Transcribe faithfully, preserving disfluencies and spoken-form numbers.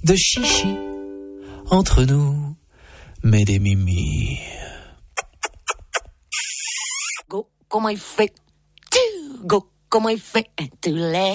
de chichi entre nous, mais des mimi. Go, comment il fait? Go, comment il fait? Tu l'es.